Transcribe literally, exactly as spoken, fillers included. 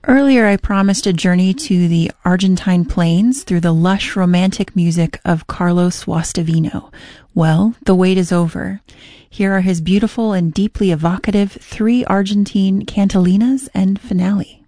Earlier, I promised a journey to the Argentine plains through the lush romantic music of Carlos Guastavino. Well, the wait is over. Here are his beautiful and deeply evocative three Argentine cantalinas and finale.